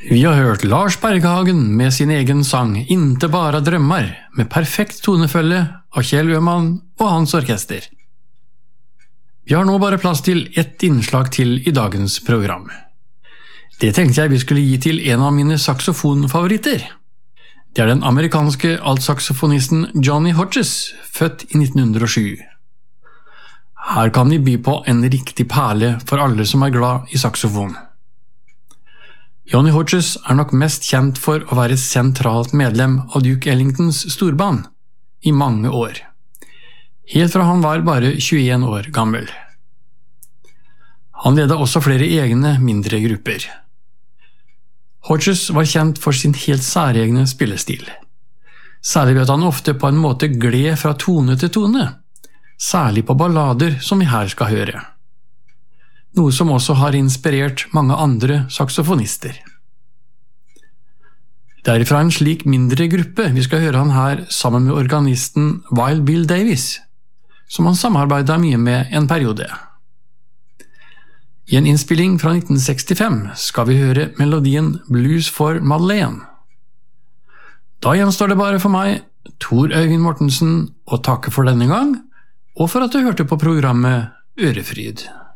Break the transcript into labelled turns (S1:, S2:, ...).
S1: Vi har hørt Lars Berghagen med sin egen sang «Inte bara drømmar» med perfekt tonefølge av Kjell Øman og hans orkester. Vi har nå bare plass til ett innslag til i dagens program. Det tenkte jeg vi skulle gi til en av mine saksofonfavoritter. Det er den amerikanske altsaksofonisten Johnny Hodges, født i 1907. Her kan vi by på en riktig perle for alle som er glad i saksofon. Johnny Hodges er nok mest kjent for å være et sentralt medlem av Duke Ellingtons storband i mange år, helt fra han var bare 21 år gammel. Han ledet også flere egne mindre grupper. Hodges var kjent for sin helt særegne spillestil. Særlig ved at han ofte på en måte gled fra tone til tone, særlig på ballader som vi her skal høre. Noe som også har inspirert mange andre saksofonister. Det er fra en slik mindre gruppe vi skal høre han her sammen med organisten Wild Bill Davis, som han samarbeidet mye med en periode. I en innspilling fra 1965 skal vi høre melodien Blues for Madeleine. Da gjenstår det bare for meg, Tor Øyvind Mortensen, å takke for denne gang, og for at du hørte på programmet Ørefryd.